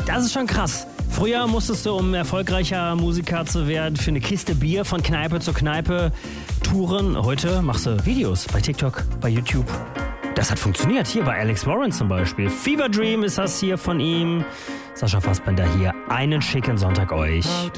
Das ist schon krass. Früher musstest du, um erfolgreicher Musiker zu werden, für eine Kiste Bier von Kneipe zu Kneipe touren. Heute machst du Videos bei TikTok, bei YouTube. Das hat funktioniert. Hier bei Alex Warren zum Beispiel. Fever Dream ist das hier von ihm. Sascha Fassbender hier. Einen schicken Sonntag euch.